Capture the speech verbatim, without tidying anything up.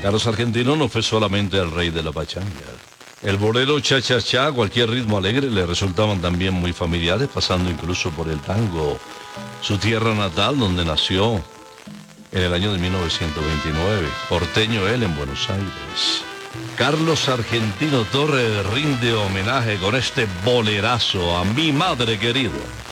Carlos Argentino no fue solamente el rey de la pachanga. El bolero cha-cha-cha, cualquier ritmo alegre le resultaban también muy familiares, pasando incluso por el tango. Su tierra natal, donde nació en el año de mil novecientos veintinueve. Porteño él en Buenos Aires. Carlos Argentino Torres rinde homenaje con este bolerazo a mi madre querida.